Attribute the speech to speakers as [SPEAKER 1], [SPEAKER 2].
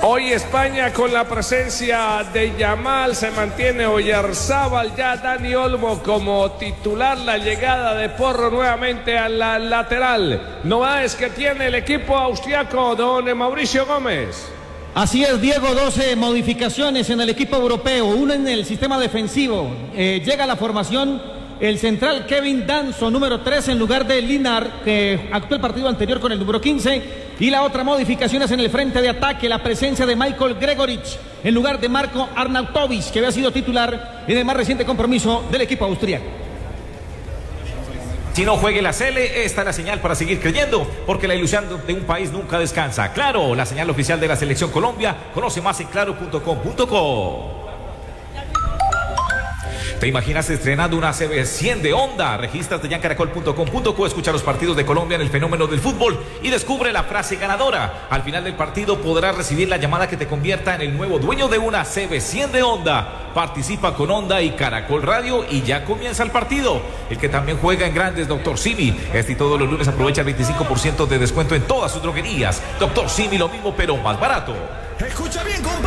[SPEAKER 1] Hoy España con la presencia de Yamal, se mantiene Oyarzábal, ya Dani Olmo como titular, la llegada de Porro nuevamente a la lateral. Novedades que tiene el equipo austriaco, don Mauricio Gómez.
[SPEAKER 2] Así es, Diego, 12 modificaciones en el equipo europeo, una en el sistema defensivo. Llega a la formación el central Kevin Danso, número 3, en lugar de Linar, que actuó el partido anterior con el número 15. Y la otra modificación es en el frente de ataque, la presencia de Michael Gregorich, en lugar de Marco Arnautovic, que había sido titular en el más reciente compromiso del equipo austríaco.
[SPEAKER 3] Si no juegue la Sele, esta es la señal para seguir creyendo, porque la ilusión de un país nunca descansa. Claro, la señal oficial de la Selección Colombia. Conoce más en claro.com.co. ¿Te imaginas estrenando una CB100 de Honda? Regístrate ya en caracol.com.co, escucha los partidos de Colombia en el fenómeno del fútbol y descubre la frase ganadora. Al final del partido podrás recibir la llamada que te convierta en el nuevo dueño de una CB100 de Honda. Participa con Honda y Caracol Radio y ya comienza el partido. El que también juega en grandes, Dr. Simi. Este y todos los lunes aprovecha el 25% de descuento en todas sus droguerías. Dr. Simi, lo mismo pero más barato.
[SPEAKER 4] Escucha bien, compadre.